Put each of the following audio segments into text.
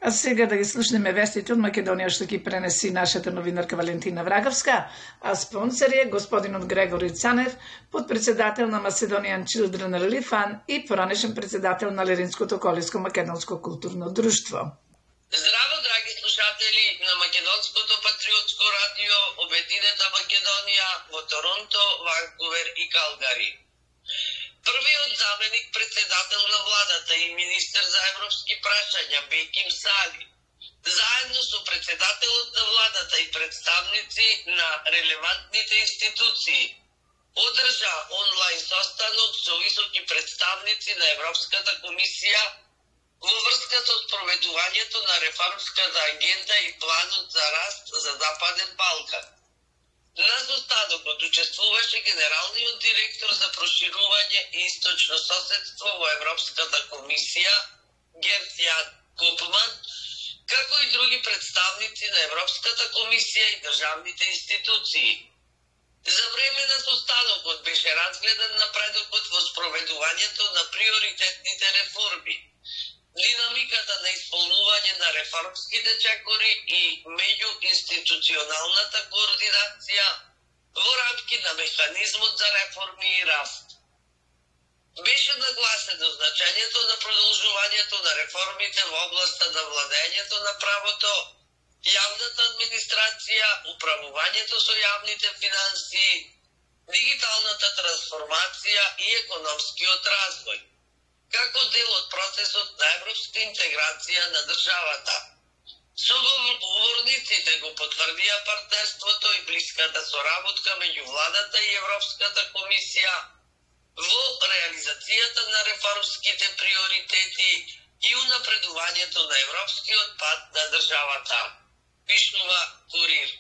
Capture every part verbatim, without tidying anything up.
А сега да ги слушнеме вестите од Македонија што ги пренеси нашата новинарка Валентина Враговска, а спонсор е господинот Грегори Цанев, подпредседател на Macedonian Children Relief Fund и поранешен председател на Леринското колиско-македонско културно друштво. Здраво, драги слушатели на Македонското патриотско радио, Обединета Македонија во Торонто, Ванкувер и Калгари. Првиот заменик председател на владата и министер за европски прашања Беким Сали, заедно со председателот на владата и представници на релевантните институции, одржа онлайн состанок со високи представници на Европската комисија во врска со спроведувањето на реформската агенда и планот за раст за Западен Балкан. На состанокот учествуваше генералниот директор за проширување и источно соседство во Европската комисија Герт Јан Копман, како и други представници на Европската комисија и државните институции. За време на состанокот беше разгледан напредокот во спроведувањето на приоритетните реформи, динамиката на исполнување на реформските чекори и меѓуинституционалната координација во рамки на механизмот за реформи и раст. Беше нагласено значењето на продолжувањето на реформите во областа на владењето на правото, јавната администрација, управувањето со јавните финансии, дигиталната трансформација и економскиот развој, како дел од процесот на европска интеграција на државата. Соговорниците го потврдија партнерството и блиската соработка меѓу владата и Европската комисија во реализацијата на реформските приоритети и унапредувањето на европскиот пат на државата, пишнува Курир.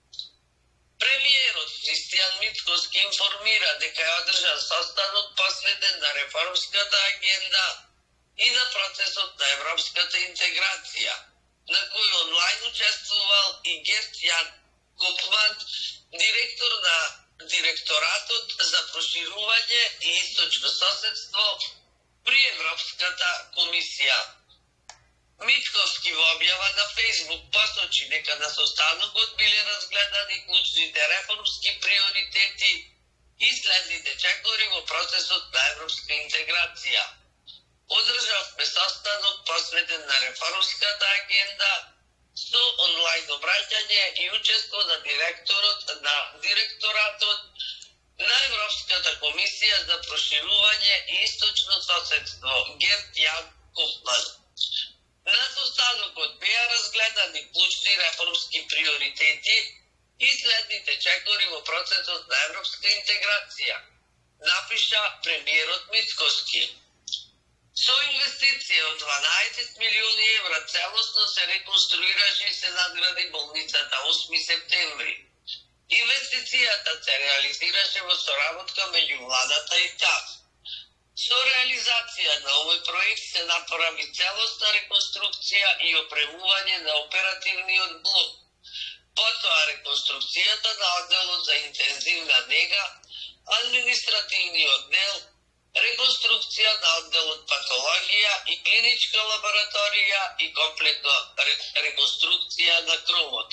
Премиерот Христијан Мицкоски информира дека е одржан состанок посветен на реформската агенда и на процесот на европската интеграција, на кој онлайн учествувал и Герт Јан Копман, директор на Директоратот за проширување и источно соседство при Европската комисија. Мицковски во објава на Фејсбук посочи дека на состанокот биле разгледани клучните реформски приоритети и следните чекори во процесот на европска интеграција. Одржавме состанок посветен на реформската агенда со онлайн обраќање и учество на директорот на Директоратот на Европската комисија за проширување и источно соседство Герт Јан Копман. На состанокот беа разгледани клучни реформски приоритети и следните чекори во процесот на европска интеграција, напиша премиерот Мицкоски. Со инвестиција од дванаесет милиони евра целосно се реконструираше и се надгради болницата осми септември. Инвестицијата се реализираше во соработка меѓу владата и ТАФ. Со реализација на овој проект се направи целосна реконструкција и опремување на оперативниот блок. Потоа реконструкцијата на одделот за интензивна нега, административниот дел, реконструкција на одделот патологија и клиничка лабораторија и комплетна реконструкција на кровот.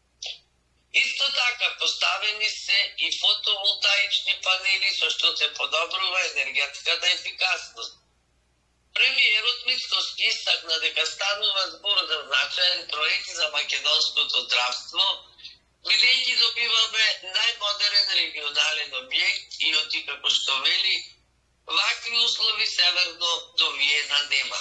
Исто така поставени се и фотоволтаични панели со што се подобрува енергетската ефикасност. Премиерот Мицкоски истакна дека станува збор за значаен проект за македонското здравство, бидејќи добиваме најмодерен регионален објект и оти како што вели, вакви услови северно до Виена нема.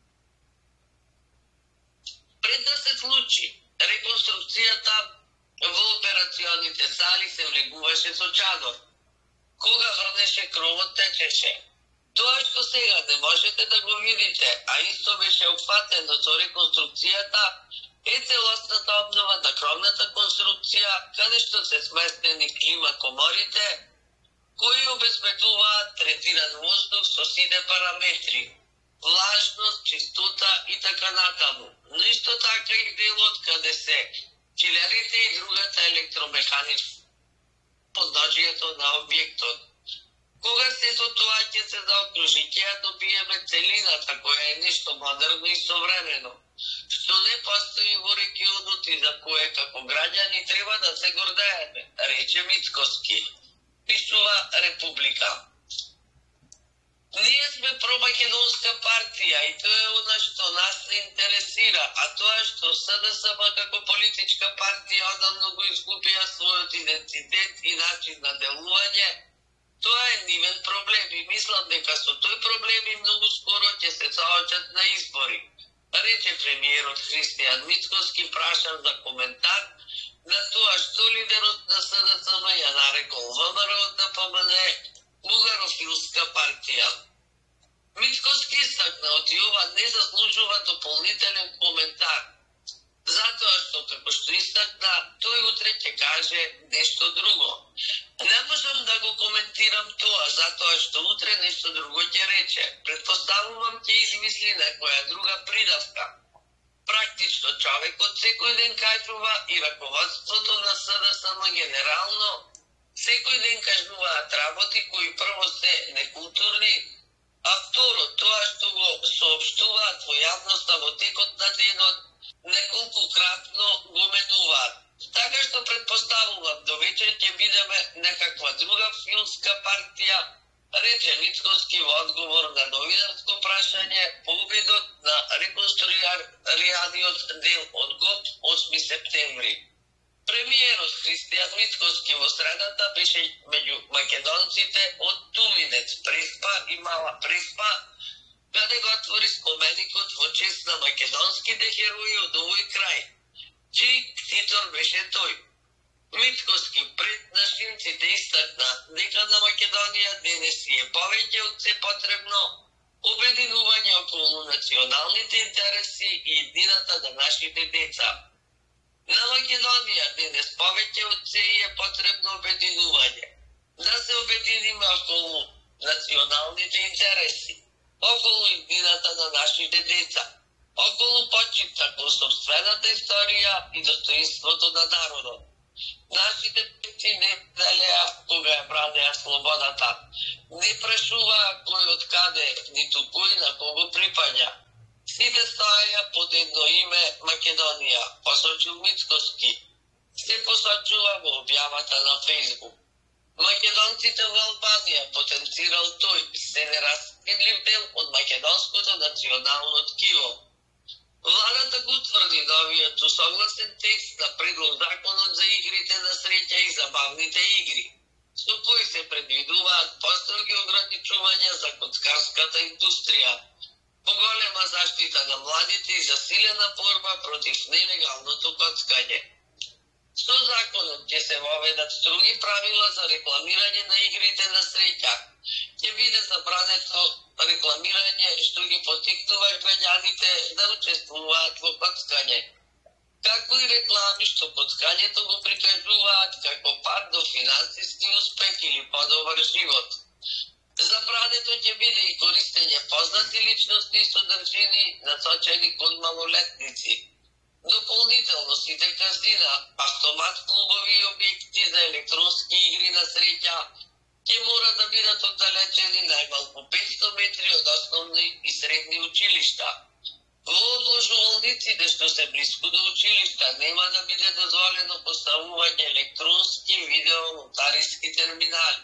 Пред да се случи реконструкцијата во операционите сали се влегуваше со чадор. Кога врнеше кровот течеше. Тоа што сега не можете да го видите, а исто беше опфатено со реконструкцијата, е целосната обнова на кровната конструкција, каде што се сместени клима коморите, кои обезбедуваат третиран воздух со сите параметри, влажност, чистота и така натаму. Но исто така и делот каде се чилерите и другата електромеханична подножието на објектот, Кога сето тоа ќе се заокружи, ќе ја добиеме целината која е нешто модерно и современо, што не постои во регионот и за кое како граѓани треба да се гордееме, рече Мицкоски. Пишува Република. Ние сме промакедонска партија и тоа е она што нас не интересира, а тоа што СДСМ како политичка партија одамно го изгубија својот идентитет и начин на делување, тоа е нивен проблем и мислам дека со тој проблем и многу скоро ќе се соочат на избори, рече премиерот Христијан Мицкоски прашан за коментар на тоа што лидерот на СДСМ ја нарекол ВМРО да ПМН бугарофилска партија. Мицкоски истакна оти ова не заслужува дополнителен коментар, затоа што, како што истакна, тој утре ќе каже нешто друго. Не можам да го коментирам тоа, затоа што утре нешто друго ќе рече. Предпоставувам ќе измисли некоја друга придавка. Практично човекот секој ден кажува и раководството на СДСМ генерално секој ден кажуваат работи кои прво се некултурни, а второ тоа што го соопштуваат во јавноста во текот на денот неколкукратно го менуваат. Така што предпоставувам до вечер ќе видиме некаква друга филмска партија, рече Мицкоски во одговор на новинарско прашање по обидот на реконструираниот дел од ГОП осми септември. Премиерот Христијан Мицкоски во средата беше меѓу македонците од Туминец, Преспа и Мала Преспа, каде го отвори споменикот во чест на македонските херои од овој крај, чиј ктитор беше тој. Мицкоски пред нашинците истакна дека на Македонија денес е повеќе од се потребно обединување околу националните интереси и еднината на нашите деца. На Македонија денес повеќе од се е потребно обединување. Да се обединиме околу националните интереси, околу еднината на нашите деца, околу почита кон собствената историја и достоинството на народот. Нашите предци не делеа кога ја бранеа слободата, не прашуваа кој од каде, ниту кој на кого припаѓа. Сите стоеја под едно име Македонија, посочил Мицкоски. Се посочува во објавата на Фејсбук. Македонците во Албанија, потенцирал тој, се нераскинлив дел од македонското национално ткиво. Владата го утврди новиот усогласен текст на предлог законот за игрите на среќа и забавните игри, со кои се предвидуваат построги ограничувања за коцкарската индустрија, поголема заштита на младите и засилена борба против нелегалното коцкање. Со законот ќе се воведат строги правила за рекламирање на игрите на среќа. Ќе биде забрането рекламирање што ги поттикнува граѓаните да учествуваат во коцкање, како и реклами што коцкањето го прикажуваат како пат до финансиски успех или подобар живот. Забрането ќе биде и користење познати личности и содржини насочени кон малолетници. Дополнително сите казина, автомат клубови и објекти за електронски игри на среќа ќе мора да бидат оддалечени најмалку петстотини метри од основни и средни училишта. Во обложувалниците што се блиску до училишта нема да биде дозволено поставување електронски видео-нотариски терминали.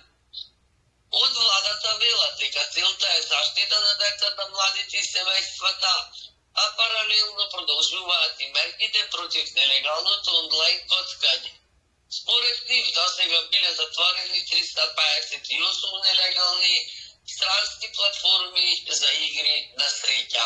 Од владата велат дека целта е заштита на децата, младите и семејствата, а паралелно продолжуваат и мерките против нелегалното онлайн коцкање. Според нив досега биле затворени триста паесет и осум нелегални странски платформи за игри на среќа.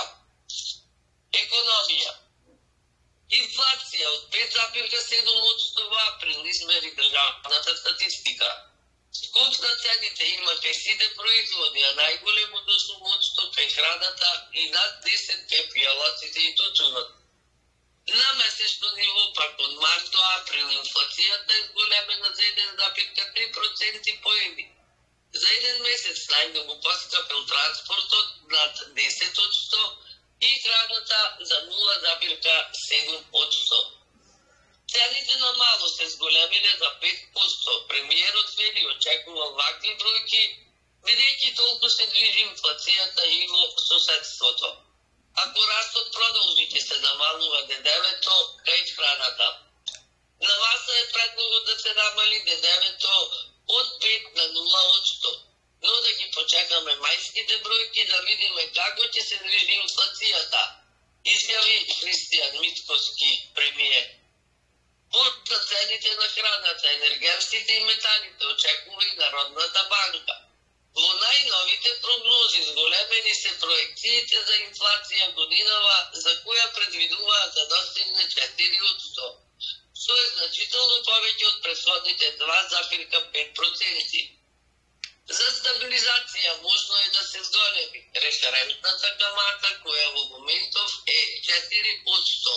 Економија. Инфлација од пет запирка седум одсто во април измери државната статистика. Скоп на цените имаше сите производи, а најголем од осум одсто кај храната и над десет кај пијалаците и тутунот. На месечно ниво, пак од март до април, инфлацијата е зголемена за еден запирка три проценти поеми. За еден месец најмногу поскапел транспортот над десет одсто и храната за нула запирка седум одсто. Цените на мало се зголемиле за пет одсто. Премиерот вели очекувал вакви бројки бидејќи толку се движи инфлацијата и во соседството. Ако растот продолжи, ќе се намалува ДДВ-то кај храната. На маса е предлого да се намали ДДВ-то од пет на нула одсто, но да ги почекаме мајските бројки да видиме како ќе се движи инфлацијата, изјави Христијан Мицкоски, премиер. Под цените на храната, енергетските и металите очекува и Народната банка. Во најновите прогнози зголемени се проекциите за инфлација годинава, за која предвидуваат да достигне четири одсто, што е значително повеќе од претходните два запирка пет проценти. За стабилизација можно е да се зголеми референтната камата, која во моментов е четири одсто.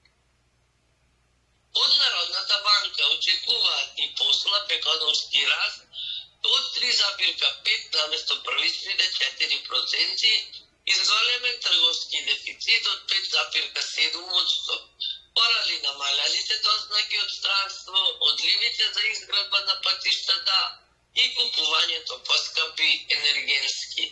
Од Народната банка очекува и послаб економски раст од три запирка пет наместо првичните четири проценти и зголемен трговски дефицит од пет запирка седум одсто, поради намалелите дознаки од странство, одливите за изградба на патиштата и купувањето поскапи енергенски.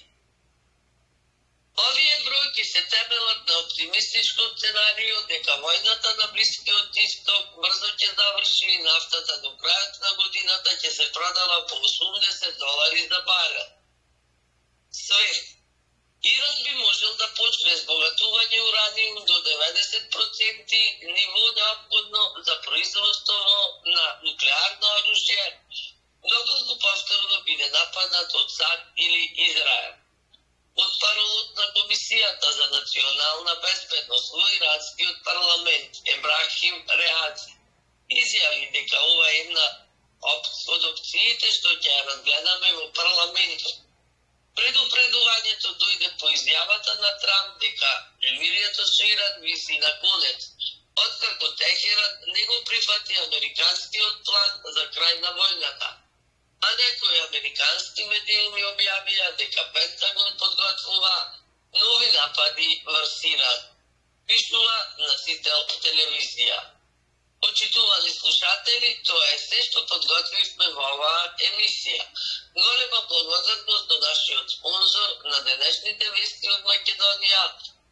Овие бројки се темелат на оптимистичко сценарио дека војната на Блискиот Исток брзо ќе заврши и нафтата до крајот на годината ќе се продава по осумдесет долари за барел. Свет. Иран би можел да почне збогатување ураниум до деветдесет проценти, ниво неопходно за производство на нуклеарно оружје, доколку повторно биде нападнат од САД или Израел. Потпаролот на Комисијата за национална безбедност во иранскиот парламент Ебрахим Реази изјави дека ова е една од опциите што ќе ја разгледаме во парламентот. Предупредувањето дојде по изјавата на Трамп дека примирието со Иран виси на конец, откако Техеран не го прифати американскиот план за крај на војната. А некои американски медиуми објавија дека Пентагон подготвува нови напади врз Иран, пишува Носител телевизија. Почитувани слушатели, тоа е се што подготвивме во оваа емисија. Голема благодарност до нашиот спонзор на денешните вести од Македонија,